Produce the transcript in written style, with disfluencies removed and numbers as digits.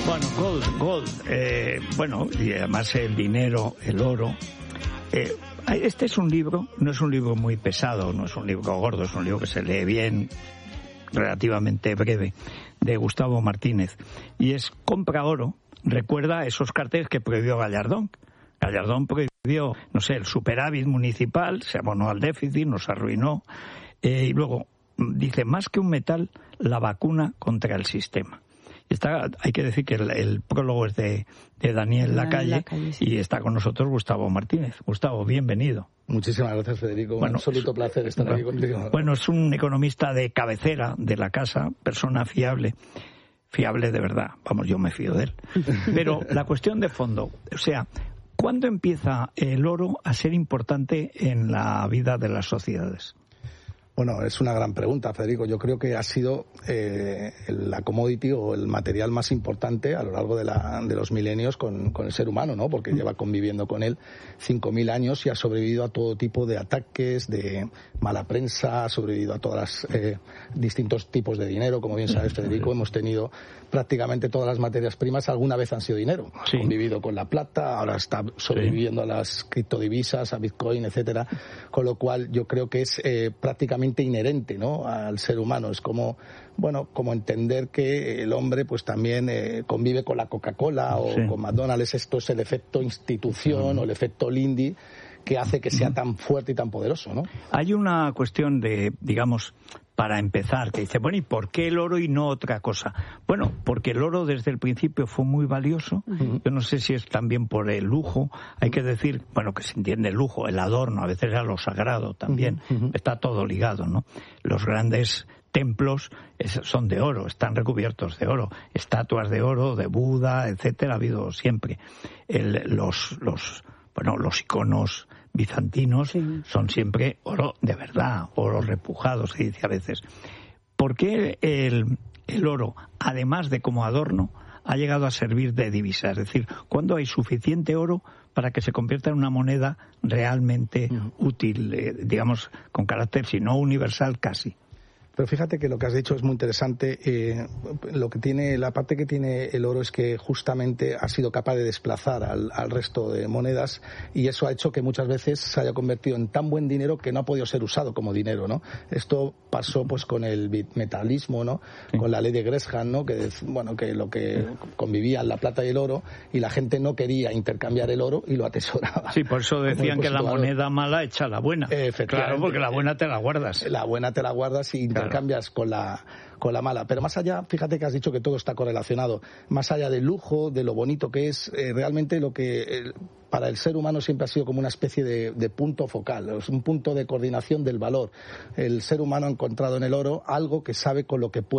Bueno, gold. Bueno, y además el dinero, el oro. Este es un libro, no es un libro muy pesado, no es un libro gordo, es un libro que se lee bien, relativamente breve, de Gustavo Martínez. Y es Compra oro. Recuerda esos carteles que prohibió Gallardón. Gallardón prohibió, no sé, el superávit municipal, se abonó al déficit, nos arruinó. Y luego dice, más que un metal, la vacuna contra el sistema. Hay que decir que el prólogo es de Daniel Lacalle, sí. Y está con nosotros Gustavo Martínez. Gustavo, bienvenido. Muchísimas gracias, Federico. Un absoluto placer estar aquí contigo. Bueno, es un economista de cabecera de la casa, persona fiable de verdad. Vamos, yo me fío de él. Pero la cuestión de fondo, o sea, ¿cuándo empieza el oro a ser importante en la vida de las sociedades? Bueno, es una gran pregunta, Federico. Yo creo que ha sido la commodity o el material más importante a lo largo de los milenios con el ser humano, ¿no? Porque lleva conviviendo con él 5.000 años y ha sobrevivido a todo tipo de ataques, de mala prensa, ha sobrevivido a todos los distintos tipos de dinero. Como bien sabes, Federico, hemos tenido prácticamente todas las materias primas alguna vez han sido dinero. Sí. Ha convivido con la plata, ahora está sobreviviendo a las criptodivisas, a Bitcoin, etcétera. Con lo cual yo creo que es prácticamente inherente, ¿no?, al ser humano. Es como entender que el hombre pues también convive con la Coca-Cola o con McDonald's. Esto es el efecto institución o el efecto Lindy que hace que sea tan fuerte y tan poderoso, ¿no? Hay una cuestión de, digamos, para empezar, que dice, bueno, ¿y por qué el oro y no otra cosa? Bueno, porque el oro desde el principio fue muy valioso. Yo no sé si es también por el lujo. Hay que decir, bueno, que se entiende el lujo, el adorno, a veces era lo sagrado también. Está todo ligado, ¿no? Los grandes templos son de oro, están recubiertos de oro. Estatuas de oro, de Buda, etcétera, ha habido siempre. Los iconos bizantinos son siempre oro de verdad, oro repujado, se dice a veces. ¿Por qué el oro, además de como adorno, ha llegado a servir de divisa? Es decir, ¿cuándo hay suficiente oro para que se convierta en una moneda realmente útil, digamos, con carácter, si no universal, casi? Pero fíjate que lo que has dicho es muy interesante. La parte que tiene el oro es que justamente ha sido capaz de desplazar al resto de monedas, y eso ha hecho que muchas veces se haya convertido en tan buen dinero que no ha podido ser usado como dinero, ¿no? Esto pasó pues con el bimetalismo, ¿no? Sí. Con la ley de Gresham, ¿no? Que lo que convivían la plata y el oro, y la gente no quería intercambiar el oro y lo atesoraba. Sí, por eso decían que la moneda mala echa la buena. Claro, porque la buena te la guardas. La buena te la guardas y cambias con la mala. Pero más allá, fíjate que has dicho que todo está correlacionado. Más allá del lujo, de lo bonito que es, realmente lo que para el ser humano siempre ha sido como una especie de punto focal, es un punto de coordinación del valor. El ser humano ha encontrado en el oro algo que sabe con lo que puede